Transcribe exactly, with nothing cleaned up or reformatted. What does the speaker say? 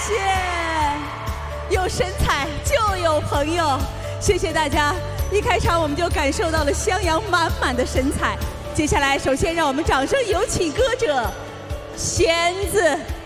谢，有神采就有朋友，谢谢大家。一开场我们就感受到了襄阳满满的神采。接下来，首先让我们掌声有请歌者弦子。